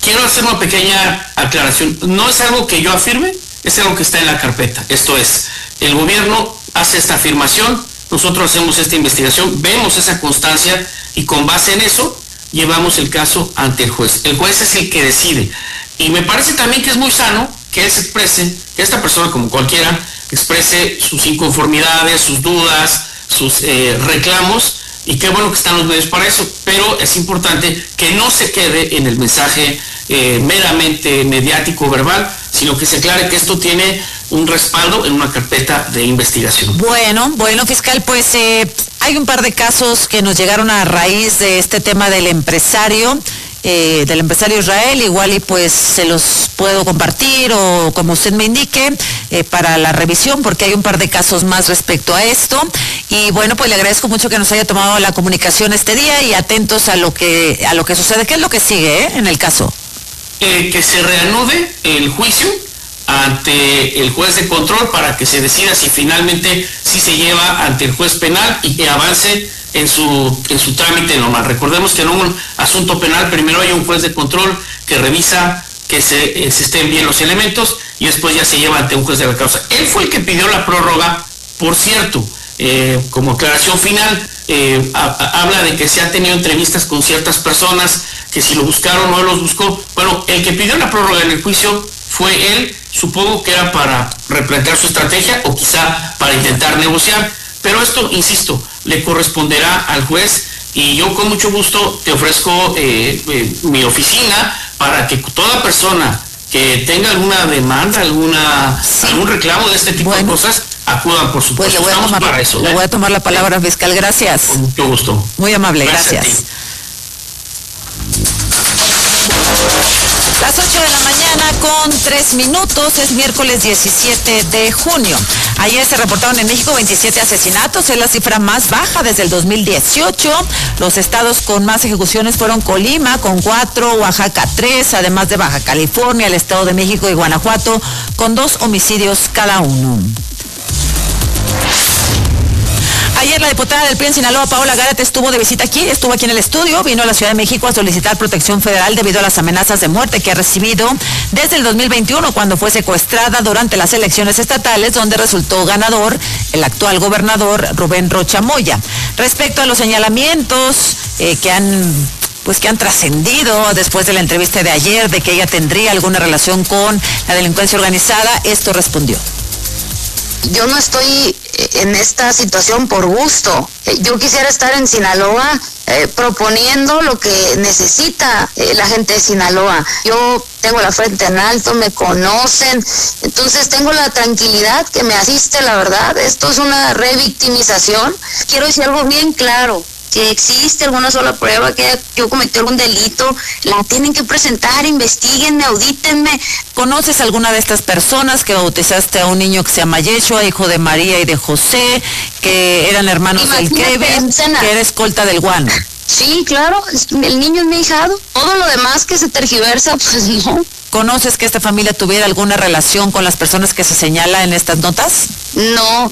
quiero hacer una pequeña aclaración. No es algo que yo afirme, es algo que está en la carpeta. Esto es, el gobierno hace esta afirmación, nosotros hacemos esta investigación, vemos esa constancia y con base en eso llevamos el caso ante el juez. El juez es el que decide. Y me parece también que es muy sano que él se exprese, que esta persona, como cualquiera, exprese sus inconformidades, sus dudas, sus reclamos, y qué bueno que están los medios para eso, pero es importante que no se quede en el mensaje meramente mediático, verbal, sino que se aclare que esto tiene un respaldo en una carpeta de investigación. Bueno, fiscal, pues hay un par de casos que nos llegaron a raíz de este tema del empresario Israel, igual y pues se los puedo compartir o como usted me indique para la revisión, porque hay un par de casos más respecto a esto. Y bueno, pues le agradezco mucho que nos haya tomado la comunicación este día y atentos a lo que sucede. ¿Qué es lo que sigue en el caso? Que se reanude el juicio ante el juez de control para que se decida si finalmente sí se lleva ante el juez penal y que avance en su trámite normal. Recordemos que en un asunto penal primero hay un juez de control que revisa que se estén bien los elementos y después ya se lleva ante un juez de la causa. Él fue el que pidió la prórroga, por cierto, como aclaración final, habla de que se han tenido entrevistas con ciertas personas, que si lo buscaron o él los buscó. Bueno, el que pidió la prórroga en el juicio fue él, supongo que era para replantear su estrategia o quizá para intentar negociar, pero esto, insisto, le corresponderá al juez y yo con mucho gusto te ofrezco mi oficina para que toda persona que tenga alguna demanda, algún reclamo de este tipo de cosas, acudan, por supuesto. Pues le voy a tomar la palabra, fiscal. Gracias. Con mucho gusto. Muy amable, gracias. Las 8 de la mañana con 3 minutos, es miércoles 17 de junio. Ayer se reportaron en México 27 asesinatos, es la cifra más baja desde el 2018. Los estados con más ejecuciones fueron Colima con 4, Oaxaca 3, además de Baja California, el Estado de México y Guanajuato con 2 homicidios cada uno. Ayer la diputada del PRI en Sinaloa, Paola Gárate, estuvo aquí en el estudio, vino a la Ciudad de México a solicitar protección federal debido a las amenazas de muerte que ha recibido desde el 2021, cuando fue secuestrada durante las elecciones estatales, donde resultó ganador el actual gobernador Rubén Rocha Moya. Respecto a los señalamientos que han trascendido después de la entrevista de ayer, de que ella tendría alguna relación con la delincuencia organizada, esto respondió. Yo no estoy en esta situación por gusto. Yo quisiera estar en Sinaloa proponiendo lo que necesita la gente de Sinaloa. Yo tengo la frente en alto, me conocen, entonces tengo la tranquilidad que me asiste, la verdad. Esto es una revictimización. Quiero decir algo bien claro. Si existe alguna sola prueba que yo cometí algún delito, la tienen que presentar, investiguenme, audítenme. ¿Conoces alguna de estas personas que bautizaste a un niño que se llama Yeshua, hijo de María y de José, que eran hermanos del Kevin, que era escolta del Guano? Sí, claro, el niño es mi hijado. Todo lo demás que se tergiversa, pues no. ¿Conoces que esta familia tuviera alguna relación con las personas que se señala en estas notas? No.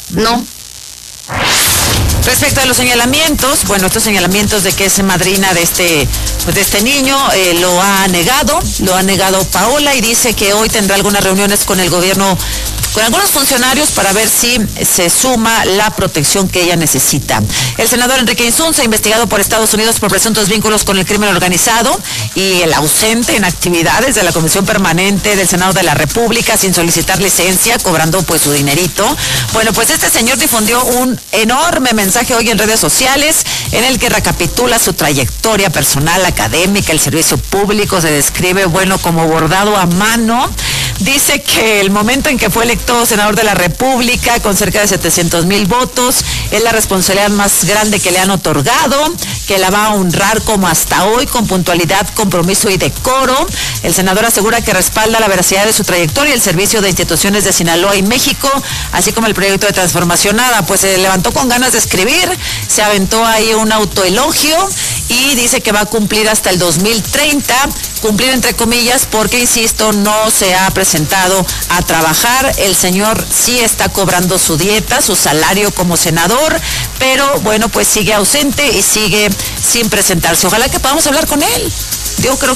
Respecto a los señalamientos, estos señalamientos de que es madrina de este niño, lo ha negado Paola, y dice que hoy tendrá algunas reuniones con el gobierno, con algunos funcionarios, para ver si se suma la protección que ella necesita. El senador Enrique Insunza, investigado por Estados Unidos por presuntos vínculos con el crimen organizado, y el ausente en actividades de la Comisión Permanente del Senado de la República sin solicitar licencia, cobrando pues su dinerito. Bueno, pues este señor difundió un enorme mensaje hoy en redes sociales en el que recapitula su trayectoria personal, académica, el servicio público, se describe, como bordado a mano. Dice que el momento en que fue electo senador de la República con cerca de 700,000 votos es la responsabilidad más grande que le han otorgado, que la va a honrar como hasta hoy, con puntualidad, compromiso y decoro. El senador asegura que respalda la veracidad de su trayectoria y el servicio de instituciones de Sinaloa y México, así como el proyecto de transformación. Pues se levantó con ganas de escribir, se aventó ahí un autoelogio y dice que va a cumplir hasta el 2030, cumplir entre comillas, porque, insisto, no se ha presentado a trabajar. El señor sí está cobrando su dieta, su salario como senador, pero pues sigue ausente y sigue sin presentarse. Ojalá que podamos hablar con él. Yo creo